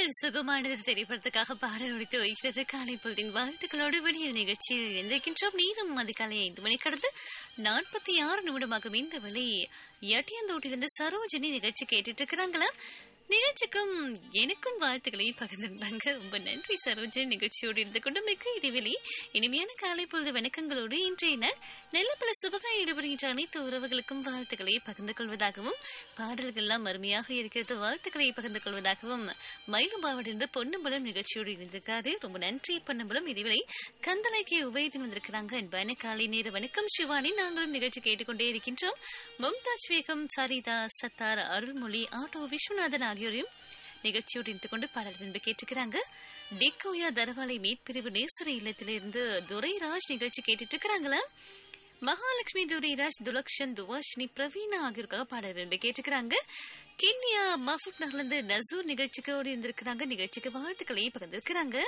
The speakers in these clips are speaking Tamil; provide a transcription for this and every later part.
சுகமானது திரைப்படத்துக்காக பாடல் ஒழித்து வைக்கிறது காலை பொழுதின் வாழ்த்துக்களோடு வெளியே நிகழ்ச்சியில் இருந்திருக்கின்றோம். நேரம் அதிகாலை 5 மணி கடந்து 46 நிமிடமாகும். இந்த வழி எட்டியந்தோட்டிலிருந்து சரோஜினி நிகழ்ச்சி கேட்டுட்டு இருக்கிறாங்களா? நிகழ்ச்சிக்கும் எனக்கும் வாழ்த்துக்களை பகிர்ந்திருந்தாங்க. ரொம்ப நன்றி சரோஜினி. நிகழ்ச்சியோடு இருந்து கொண்டு மிக்க இடைவெளி இனிமையான காலை பொழுது வணக்கங்களோடு இன்றைய நாள் நல்ல பல சுபகாய் ஈடுபடுகின்ற அனைத்து உறவுகளுக்கும் வாழ்த்துக்களை பகிர்ந்து கொள்வதாகவும் பாடல்கள்லாம் அருமையாக இருக்கிறது வாழ்த்துக்களை பகிர்ந்து கொள்வதாகவும் மயிலும்பாவிலிருந்து பொன்னம்பலம் நிகழ்ச்சியோடு இருந்திருக்காரு. ரொம்ப நன்றி பொன்னம்பலம். இதுவரை கந்தலைக்கு உபயோகம் வந்திருக்கிறாங்க. அன்பான காலை நேர வணக்கம் சிவானி. நாங்களும் நிகழ்ச்சி கேட்டுக்கொண்டே இருக்கின்றோம். மும்தாஜ் வேகம், சரிதா, சத்தார், அருள்மொழி, ஆட்டோ, விஸ்வநாதன் ஆகியோரையும் நிகழ்ச்சியோடு இருந்து கொண்டு பாடல் விரும்பி கேட்டுக்கிறாங்க. டிக்கோயா தரவாலை மீட்பிரிவு நேசர இல்லத்திலிருந்து துரைராஜ் நிகழ்ச்சி கேட்டுட்டு இருக்கிறாங்களா? மகாலட்சுமி, துரைராஜ், துலக்ஷன், துவாஷினி, பிரவீனா ஆகியோருக்காக பாடல் விரும்பி கேட்டுக்கிறாங்க. கிண்ணியா மஃபுட் நகர்ந்து நசூர் நிகழ்ச்சிக்கோடு இருந்திருக்கிறாங்க. நிகழ்ச்சிக்கு வாழ்த்துக்களை பகிர்ந்திருக்கிறாங்க.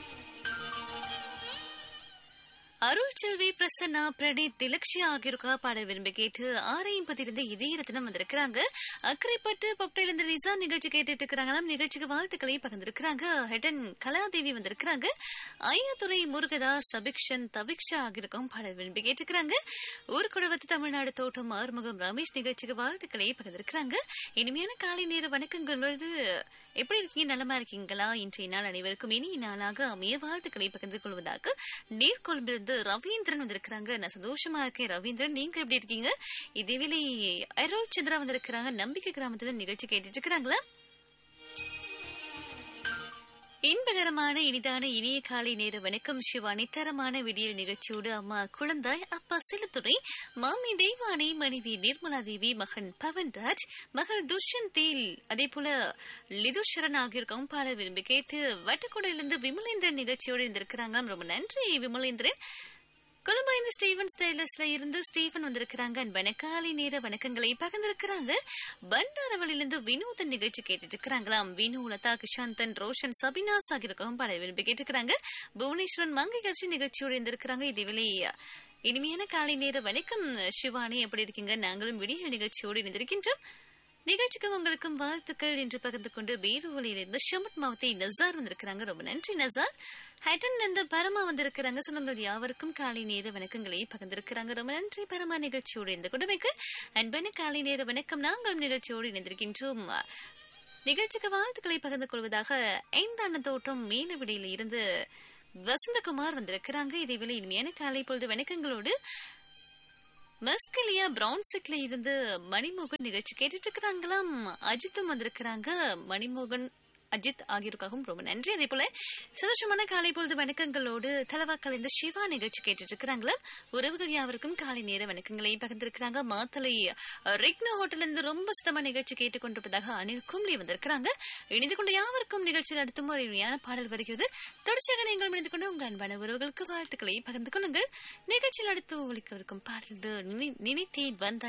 அருள் செல்வி, பிரசன்னா, பிரணீத், திலக்ஷியா ஆகியோருக்காக பாட விரும்பி கேட்டு 6:50 இதய ரத்னம் வந்திருக்கிறாங்க. அக்கரைப்பட்டு பப்டையிலிருந்து நிசா நிகழ்ச்சி கேட்டுட்டு இருக்கிறாங்களாம். நிகழ்ச்சிக்கு வாழ்த்துக்களை பகிர்ந்திருக்கிறாங்க. ஹெடன் கலாதேவி வந்திருக்கிறாங்க. ஐயாத்துறை, முருகதாஸ், சபிக்ஷன், தவிக்ஷா ஆகியோருக்கும் பாட விரும்பி கேட்டுக்கிறாங்க. ஊர்குடவத்து தமிழ்நாடு தோட்டம் ஆறுமுகம் ரமேஷ் நிகழ்ச்சிக்கு வாழ்த்துக்களை பகிர்ந்திருக்கிறாங்க. இனிமையான காலை நேர வணக்கங்களோடு எப்படி இருக்கீங்க? நலமா இருக்கீங்களா? இன்றைய நாள் அனைவருக்கும் இனிய நாளாக அமைய வாழ்த்துக்களை பகிர்ந்து கொள்வதாக நீர்கொழும்பிலிருந்து ரவீந்திரன் வந்திருக்கிறாங்க. நான் சந்தோஷமா இருக்கேன் ரவீந்திரன். நீங்க எப்படி இருக்கீங்க? இதேவேளை அருள் சந்திரா வந்திருக்கிறாங்க. நம்பிக்கை கிராமத்துல நிகழ்ச்சி கேட்டுட்டு இருக்கிறாங்களா? இன்பகரமான இனிதான இனிய காலை நேர வணக்கம் சிவானி. தரமான விடியல் நிகழ்ச்சியோடு அம்மா குழந்தாய், அப்பா சிலத்துறை, மாமி தெய்வானி, மனைவி நிர்மலா தேவி, மகன் பவன்ராஜ், மகள் துஷ்யந்தேல், அதே போல லிதுஷரன் ஆகியோருக்கும் பாட விரும்பி கேட்டு வட்டக்கூடையிலிருந்து விமலேந்திரன் நிகழ்ச்சியோடு இருந்திருக்கிறாங்க. ரொம்ப நன்றி விமலேந்திரன். கொலம்பைந்து ஸ்டீவன் ஸ்டைலஸ்ல இருந்து ஸ்டீவன் வந்திருக்கிறாங்க. அன்பான காலை நேர வணக்கங்களை பகிர்ந்திருக்கிறாங்க. பண்டாரவளிலிருந்து வினோதன் நிகழ்ச்சி கேட்டுட்டு இருக்கிறாங்களாம். வினு, லதா, கிஷாந்தன், ரோஷன், சபினாஸ் ஆகியோருக்கும் பாட விரும்பி கேட்டுக்கிறாங்க. புவனேஸ்வரன் மங்கை கட்சி நிகழ்ச்சியோடு இருந்திருக்கிறாங்க. இதுவேளை இனிமையான காலை நேர வணக்கம் சிவானி. எப்படி இருக்கீங்க? நாங்களும் விடிய நிகழ்ச்சியோடு இருந்திருக்கின்றோம். நிகழ்ச்சிக்கு உங்களுக்கும் வாழ்த்துக்கள் என்று பகிர்ந்து கொண்டு பேருவலியிலிருந்து ஷமட் மாவத்தை நசார் வந்திருக்கிறாங்க. ரொம்ப நன்றி நசார். ஹைட்டன் இருந்து பரமா வந்திருக்கிறாங்க. சொந்தங்கள் யாவருக்கும் காலை நேர வணக்கங்களை பகிர்ந்திருக்கிறாங்க. ரொம்ப நன்றி பரமா. நிகழ்ச்சியோடு இந்த குடும்பக்கு அன்பான காலை நேர வணக்கம். நாங்களும் நிகழ்ச்சியோடு இணைந்திருக்கின்றோம். நிகழ்ச்சிக்கு வாழ்த்துக்களை பகிர்ந்து கொள்வதாக ஐந்தான தோட்டம் மேலவிடையில இருந்து வசந்தகுமார் வந்திருக்கிறாங்க. இதேவேளை இனிமையான காலை பொழுது வணக்கங்களோடு மஸ்கலியா பிரவுன்சிக்ல இருந்து மணிமோகன் நிகழ்ச்சி கேட்டுட்டு இருக்கிறாங்களாம். அஜித்தும் வந்திருக்கிறாங்க. மணிமோகன், அஜித் ஆகியோருக்காகவும் ரொம்ப நன்றி. அதே போல சந்தோஷமான காலை பொழுது வணக்கங்களோடு தலவாக்கல் இந்த சிவா நிகழ்ச்சி கேட்டுட்டு இருக்கிறாங்களா? உறவுகள் யாவருக்கும் காலை நேர வணக்கங்களை பகிர்ந்திருக்கிறாங்க. மாத்தலை ரிக்னா ஹோட்டல் இருந்து ரொம்ப சுத்தமா நிகழ்ச்சி கேட்டுக்கொண்டிருப்பதாக அனில் கும்லி வந்திருக்கிறாங்க. இணைந்து கொண்டு யாவருக்கும் நிகழ்ச்சியில் அடுத்தும் ஒரு இனிமையான பாடல் வருகிறது. தொடர்ச்சியாக நீங்கள் இணைந்து கொண்டு உங்கள் அன்பான உறவுகளுக்கு வாழ்த்துக்களை பகிர்ந்து கொள்ளுங்கள். நிகழ்ச்சியில் அடுத்து ஒழிக்கவிருக்கும் பாடல் நினைத்தேன் வந்த